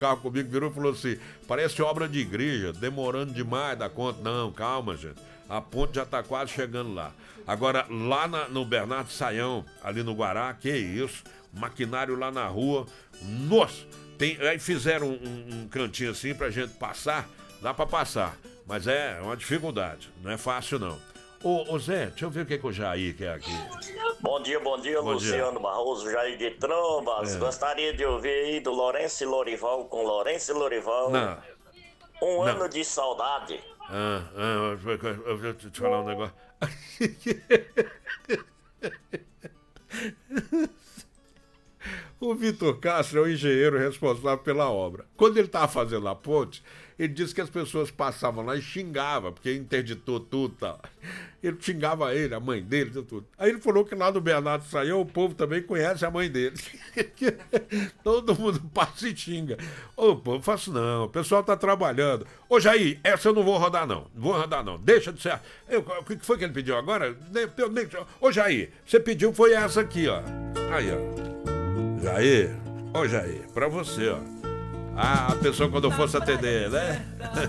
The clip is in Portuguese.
carro comigo, virou e falou assim: parece obra de igreja, demorando demais da conta. Não, calma, gente. A ponte já tá quase chegando lá. Agora, lá no Bernardo Saião, ali no Guará, que isso? Maquinário lá na rua. Nossa! Aí fizeram um cantinho assim pra gente passar. Dá pra passar. Mas é uma dificuldade. Não é fácil, não. Ô Zé, deixa eu ver o que o Jair quer aqui. Bom dia, Luciano Barroso, Jair de Trombas. Gostaria de ouvir aí do Lourenço e Lorival, com Lourenço e Lorival. Não. Ano de saudade. Deixa eu te falar um negócio. O Vitor Castro é o engenheiro responsável pela obra. Quando ele estava fazendo a ponte, ele disse que as pessoas passavam lá e xingavam, porque interditou tudo e tal. Ele xingava ele, a mãe dele, tudo. Aí ele falou que lá no Bernardo Saião o povo também conhece a mãe dele. Todo mundo passa e xinga. Ô, pô, não faço não, o pessoal tá trabalhando. Ô, Jair, essa eu não vou rodar não. Não vou rodar não, deixa de ser. O que foi que ele pediu agora? Ô, Jair, você pediu foi essa aqui, ó. Aí, ó. Jair, ô Jair, pra você, ó. A pessoa quando eu fosse atender, né?